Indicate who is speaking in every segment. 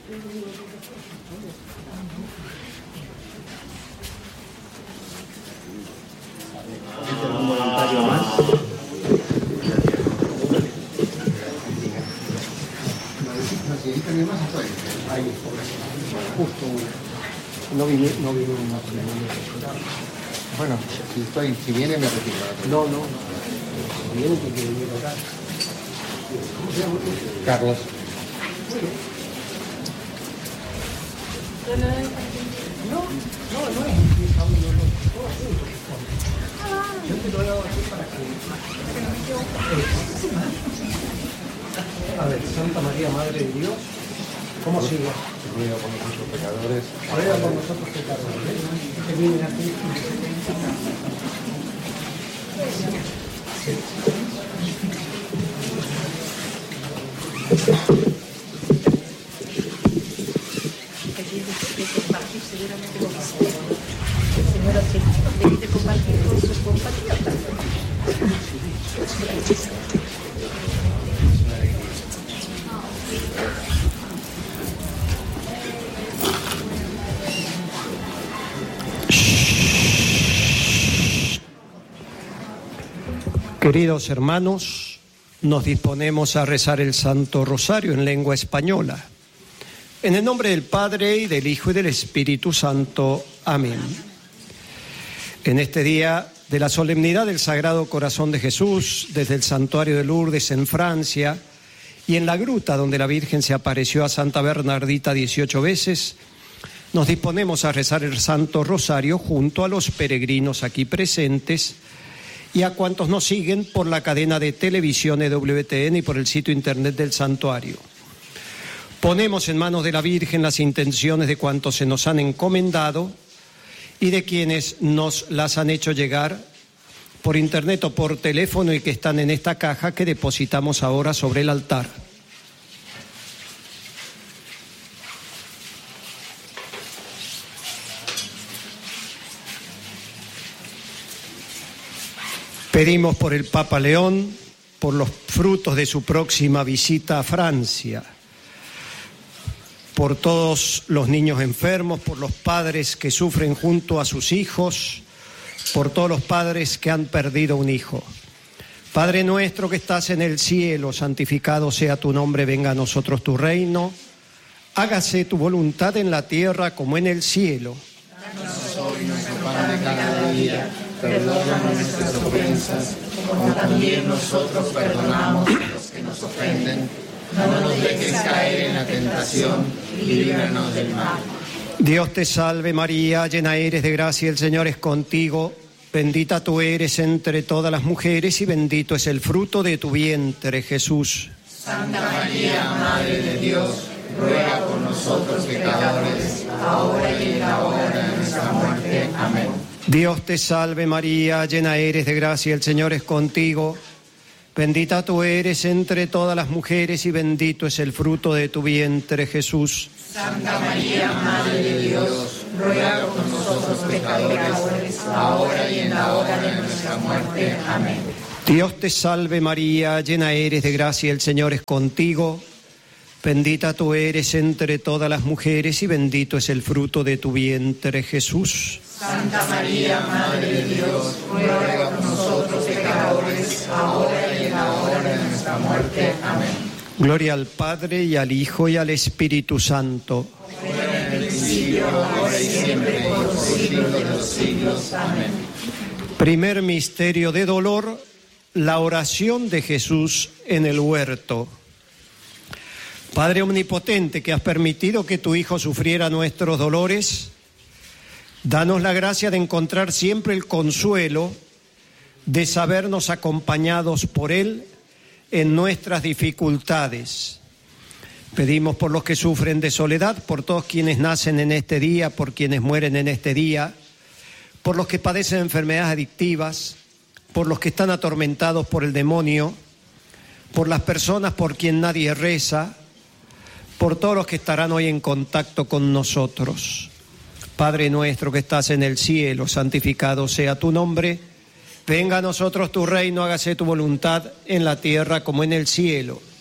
Speaker 1: Un voluntario más.
Speaker 2: Justo no vine una. Bueno, si viene me retiro.
Speaker 1: No. Si viene que venir acá.
Speaker 2: ¿Cómo se llama? Carlos.
Speaker 1: No es. Yo te lo hago así para que no me equivoque. A ver, Santa María, Madre de Dios, ¿cómo sigue?
Speaker 2: Ruega por nosotros pecadores.
Speaker 1: Ruega por nosotros pecadores. Que vienen aquí.
Speaker 3: Seguramente lo que el Señor debe compartir con sus compatriotas.
Speaker 4: Queridos hermanos, nos disponemos a rezar el Santo Rosario en lengua española. En el nombre del Padre, y del Hijo, y del Espíritu Santo. Amén. En este día de la solemnidad del Sagrado Corazón de Jesús, desde el Santuario de Lourdes en Francia, y en la gruta donde la Virgen se apareció a Santa Bernardita 18 veces, nos disponemos a rezar el Santo Rosario junto a los peregrinos aquí presentes y a cuantos nos siguen por la cadena de televisión EWTN y por el sitio internet del santuario. Ponemos en manos de la Virgen las intenciones de cuantos se nos han encomendado y de quienes nos las han hecho llegar por internet o por teléfono y que están en esta caja que depositamos ahora sobre el altar. Pedimos por el Papa León, por los frutos de su próxima visita a Francia, por todos los niños enfermos, por los padres que sufren junto a sus hijos, por todos los padres que han perdido un hijo. Padre nuestro que estás en el cielo, santificado sea tu nombre, venga a nosotros tu reino, hágase tu voluntad en la tierra como en el cielo.
Speaker 5: Danos hoy nuestro pan de cada día, perdona nuestras ofensas, como también nosotros perdonamos a los que nos ofenden. No nos dejes caer en la tentación y líbranos del mal.
Speaker 4: Dios te salve María, llena eres de gracia, el Señor es contigo. Bendita tú eres entre todas las mujeres y bendito es el fruto de tu vientre, Jesús.
Speaker 5: Santa María, Madre de Dios, ruega por nosotros pecadores, ahora y en la hora de nuestra muerte. Amén.
Speaker 4: Dios te salve María, llena eres de gracia, el Señor es contigo. Bendita tú eres entre todas las mujeres y bendito es el fruto de tu vientre, Jesús.
Speaker 5: Santa María, Madre de Dios, ruega por nosotros pecadores, ahora y en la hora de nuestra muerte. Amén.
Speaker 4: Dios te salve María, llena eres de gracia, el Señor es contigo. Bendita tú eres entre todas las mujeres y bendito es el fruto de tu vientre, Jesús.
Speaker 5: Santa María, Madre de Dios, ruega por nosotros pecadores, ahora y en la hora de nuestra muerte. Amén.
Speaker 4: Gloria al Padre, y al Hijo, y al Espíritu Santo.
Speaker 5: Como era en el principio, ahora y siempre, por los siglos de los siglos. Amén.
Speaker 4: Primer misterio de dolor, la oración de Jesús en el huerto. Padre omnipotente, que has permitido que tu Hijo sufriera nuestros dolores, danos la gracia de encontrar siempre el consuelo de sabernos acompañados por Él en nuestras dificultades. Pedimos por los que sufren de soledad, por todos quienes nacen en este día, por quienes mueren en este día, por los que padecen enfermedades adictivas, por los que están atormentados por el demonio, por las personas por quien nadie reza, por todos los que estarán hoy en contacto con nosotros. Padre nuestro que estás en el cielo, santificado sea tu nombre. Venga a nosotros tu reino, hágase tu voluntad en la tierra como en el cielo.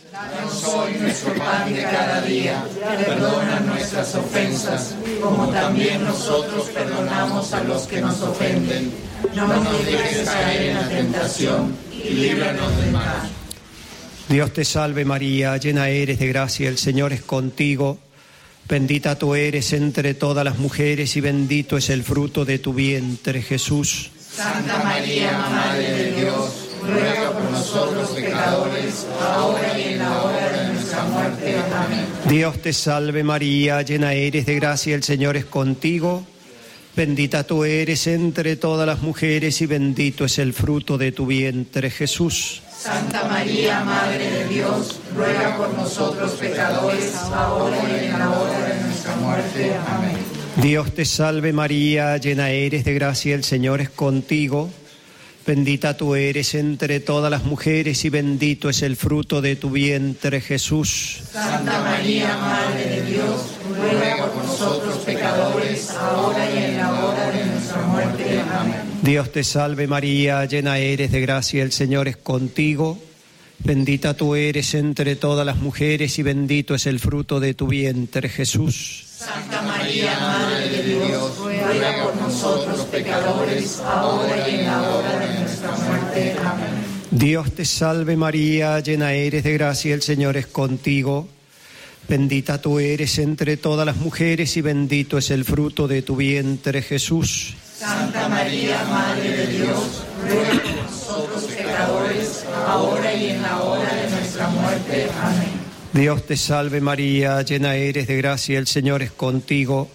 Speaker 5: Danos hoy nuestro pan de cada día, perdona nuestras ofensas, como también nosotros perdonamos a los que nos ofenden. No nos dejes caer en la tentación y líbranos del mal.
Speaker 4: Dios te salve María, llena eres de gracia, el Señor es contigo. Bendita tú eres entre todas las mujeres y bendito es el fruto de tu vientre, Jesús.
Speaker 5: Santa María, Madre de Dios, ruega por nosotros pecadores, ahora y en la hora de nuestra muerte. Amén.
Speaker 4: Dios te salve María, llena eres de gracia, el Señor es contigo. Bendita tú eres entre todas las mujeres y bendito es el fruto de tu vientre, Jesús.
Speaker 5: Santa María, Madre de Dios, ruega por nosotros pecadores, ahora y en la hora de nuestra muerte. Amén.
Speaker 4: Dios te salve María, llena eres de gracia, el Señor es contigo. Bendita tú eres entre todas las mujeres y bendito es el fruto de tu vientre, Jesús.
Speaker 5: Santa María, Madre de Dios, ruega por nosotros pecadores, ahora y en la hora de nuestra muerte. Amén.
Speaker 4: Dios te salve María, llena eres de gracia, el Señor es contigo. Bendita tú eres entre todas las mujeres y bendito es el fruto de tu vientre, Jesús.
Speaker 5: Santa María, Madre de Dios, ruega por nosotros pecadores, ahora y en la hora de nuestra muerte. Amén.
Speaker 4: Dios te salve María, llena eres de gracia, el Señor es contigo. Bendita tú eres entre todas las mujeres y bendito es el fruto de tu vientre, Jesús.
Speaker 5: Santa María, Madre de Dios, ruega por nosotros pecadores, ahora y en la hora de nuestra muerte. Amén.
Speaker 4: Dios te salve María, llena eres de gracia, el Señor es contigo.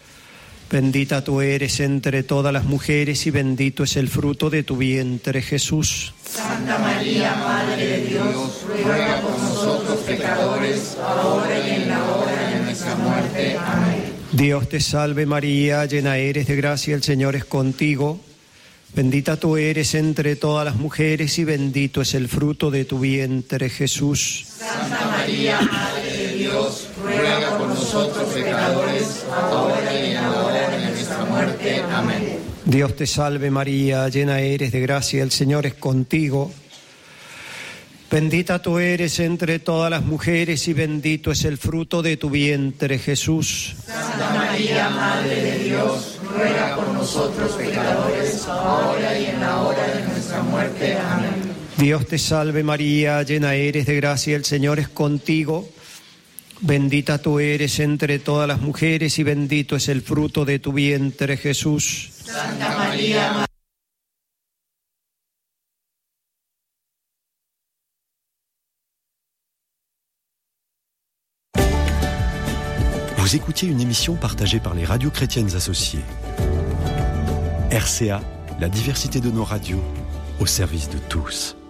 Speaker 4: Bendita tú eres entre todas las mujeres y bendito es el fruto de tu vientre, Jesús.
Speaker 5: Santa María, Madre de Dios, ruega por nosotros pecadores, ahora y en la hora de nuestra muerte. Amén.
Speaker 4: Dios te salve María, llena eres de gracia, el Señor es contigo. Bendita tú eres entre todas las mujeres y bendito es el fruto de tu vientre, Jesús.
Speaker 5: Santa María, Madre de Dios, ruega por nosotros pecadores, ahora y en la hora de nuestra muerte. Amén.
Speaker 4: Dios te salve María, llena eres de gracia, el Señor es contigo. Bendita tú eres entre todas las mujeres y bendito es el fruto de tu vientre, Jesús.
Speaker 5: Santa María, Madre de Dios, ruega por nosotros pecadores, ahora y en la hora de nuestra muerte. Amén.
Speaker 4: Dios te salve María, llena eres de gracia, el Señor es contigo. Bendita tú eres entre todas las mujeres y bendito es el fruto de tu vientre, Jesús.
Speaker 5: Santa María,
Speaker 6: Vous écoutiez une émission partagée par les radios chrétiennes associées. RCA, la diversité de nos radios, au service de tous.